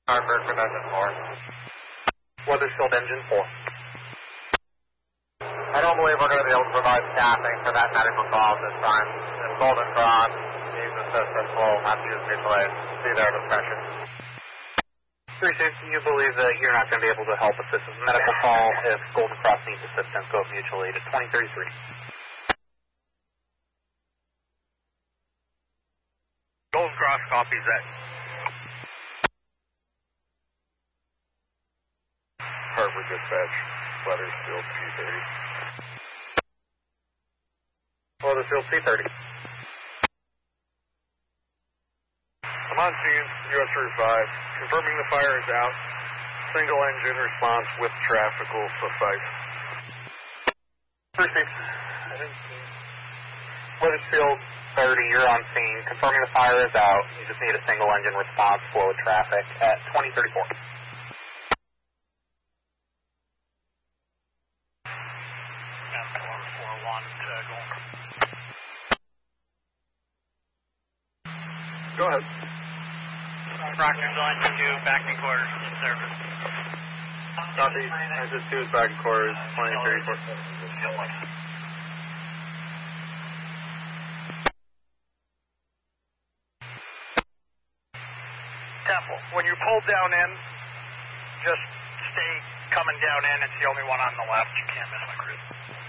Harvard with engine 4. Weather Shield engine 4. I don't believe we're going to be able to provide staffing for that medical call at this time. If Golden Cross needs assistance, we'll have to use mutual aid. See their discretion. 360, you believe that you're not going to be able to help assist with medical call if Golden Cross needs assistance, go with mutual aid at 2033. Golden Cross copies that. Harvard dispatch, Weathersfield P30. Weathersfield P30. I'm on scene, US Route 5. Confirming the fire is out. Single engine response with traffic will suffice. Proceed. Weathersfield 30, you're on scene. Confirming the fire is out. You just need a single engine response, flow of traffic at 2034. Go ahead. Proctor's on to back in quarters in service. Southeast, exit 2 is back in quarters, 2034. Temple, when you pull down in, just stay coming down in. It's the only one on the left. You can't miss my cruise.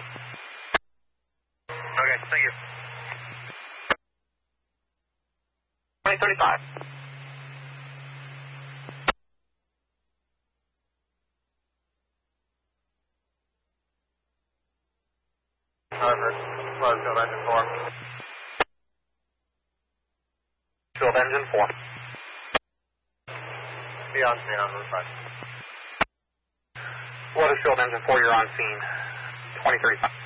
Okay, thank you. 2035. Harvard, Weathersfield engine 4. Field engine 4. Be on scene on Route 5. Weathersfield engine 4, you're on scene. 2035.